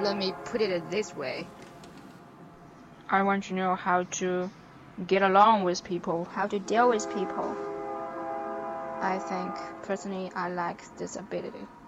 let me put it this way. I want to know how to get along with people, how to deal with people. I think, personally, I like this ability.